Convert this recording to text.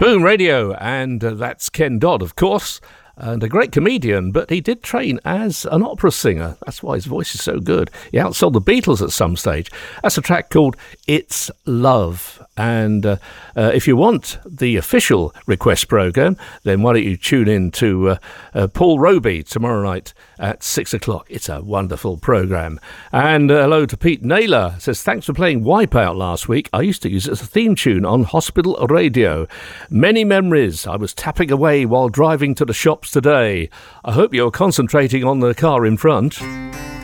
Boom Radio, and that's Ken Dodd, of course, and a great comedian, but he did train as an opera singer. That's why his voice is so good. He outsold the Beatles at some stage. That's a track called It's Love. And if you want the official request programme, then why don't you tune in to Paul Roby tomorrow night at 6 o'clock. It's a wonderful programme. And hello to Pete Naylor. Says, thanks for playing Wipeout last week. I used to use it as a theme tune on hospital radio. Many memories. I was tapping away while driving to the shops today. I hope you're concentrating on the car in front.